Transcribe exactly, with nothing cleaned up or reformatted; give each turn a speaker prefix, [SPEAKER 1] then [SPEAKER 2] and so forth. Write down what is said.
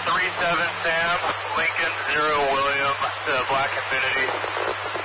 [SPEAKER 1] three seven Sam, Lincoln, zero William, to Black Infinity.